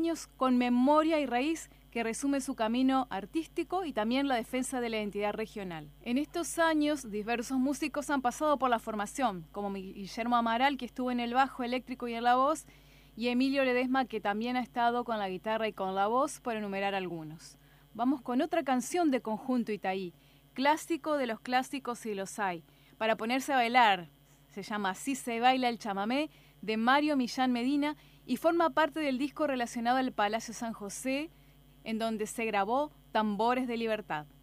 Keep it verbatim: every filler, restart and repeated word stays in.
años con memoria y raíz que resume su camino artístico y también la defensa de la identidad regional. En estos años, diversos músicos han pasado por la formación, como Guillermo Amaral, que estuvo en el bajo eléctrico y en la voz, y Emilio Ledesma, que también ha estado con la guitarra y con la voz, por enumerar algunos. Vamos con otra canción de Conjunto Itaí, clásico de los clásicos y los hay, para ponerse a bailar. Se llama Así se baila el chamamé, de Mario Millán Medina, y forma parte del disco relacionado al Palacio San José, en donde se grabó Tambores de Libertad.